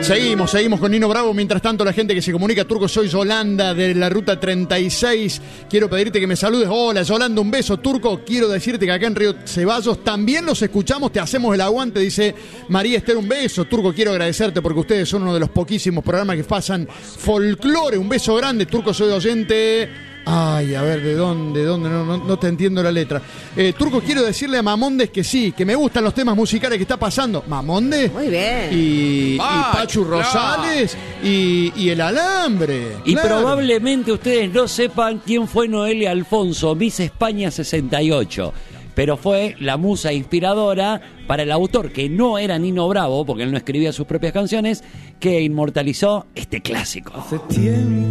Seguimos con Nino Bravo. Mientras tanto, la gente que se comunica, Turco, soy Yolanda de la ruta 36. Quiero pedirte que me saludes. Hola, Yolanda, un beso. Turco, quiero decirte que acá en Río Ceballos también los escuchamos, te hacemos el aguante, dice María Esther, un beso. Turco, quiero agradecerte porque ustedes son uno de los poquísimos programas que pasan folclore. Un beso grande, Turco, soy oyente. Ay, a ver, ¿de dónde? No te entiendo la letra. Turco, quiero decirle a Mamondes que sí, que me gustan los temas musicales que está pasando. Mamondes. Muy bien. Y Pachu Rosales y El Alambre. Y claro. Probablemente ustedes no sepan quién fue Noelia Alfonso, Miss España 68. Pero fue la musa inspiradora para el autor, que no era Nino Bravo, porque él no escribía sus propias canciones, que inmortalizó este clásico. Hace tiempo